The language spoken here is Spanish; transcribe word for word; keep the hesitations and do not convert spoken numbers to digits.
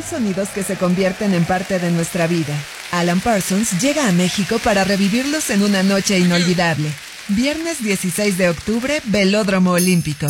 sonidos que se convierten en parte de nuestra vida. Alan Parsons llega a México para revivirlos en una noche inolvidable. Viernes dieciséis de octubre, Velódromo Olímpico.